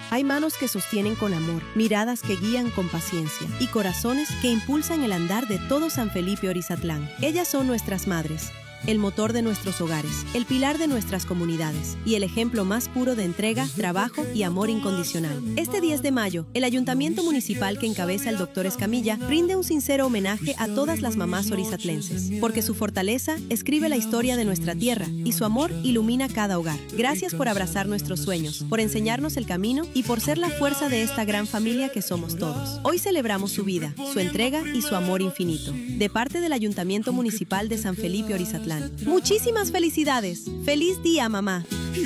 Hay manos que sostienen con amor, miradas que guían con paciencia y corazones que impulsan el andar de todo San Felipe Orizatlán. Ellas son nuestras madres, el motor de nuestros hogares, el pilar de nuestras comunidades y el ejemplo más puro de entrega, trabajo y amor incondicional. Este 10 de mayo, el Ayuntamiento Municipal que encabeza el Dr. Escamilla rinde un sincero homenaje a todas las mamás orizatlenses, porque su fortaleza escribe la historia de nuestra tierra y su amor ilumina cada hogar. Gracias por abrazar nuestros sueños, por enseñarnos el camino y por ser la fuerza de esta gran familia que somos todos. Hoy celebramos su vida, su entrega y su amor infinito. De parte del Ayuntamiento Municipal de San Felipe Orizatlán. ¡Muchísimas felicidades! ¡Feliz día, mamá!